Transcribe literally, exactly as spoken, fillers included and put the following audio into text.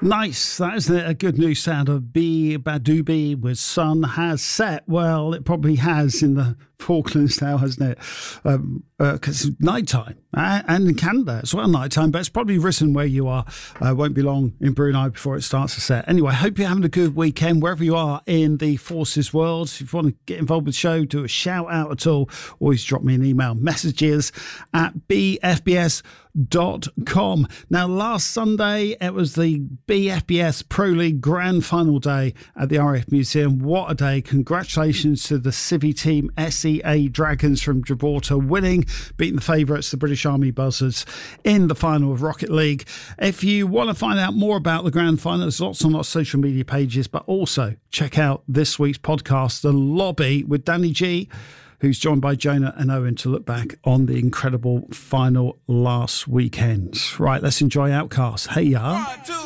Nice, that isn't it? A good new sound of B Badoobie with Sun Has Set. Well, it probably has in the Falklands now, hasn't it? Because um, uh, it's night time, uh, and in Canada as well, night time. But it's probably risen where you are. Uh, won't be long in Brunei before it starts to set. Anyway, hope you're having a good weekend wherever you are in the forces world. If you want to get involved with the show, do a shout out at all. Always drop me an email. Messages at b f b s dot com. Now, last Sunday it was the B F B S Pro League Grand Final day at the R A F Museum. What a day! Congratulations to the Civi team, S E A Dragons from Gibraltar, winning, beating the favourites, the British Army Buzzards, in the final of Rocket League. If you want to find out more about the Grand Final, there's lots on our social media pages, but also check out this week's podcast, The Lobby, with Danny G, who's joined by Jonah and Owen to look back on the incredible final last weekend. Right, let's enjoy Outcast. Hey, ya.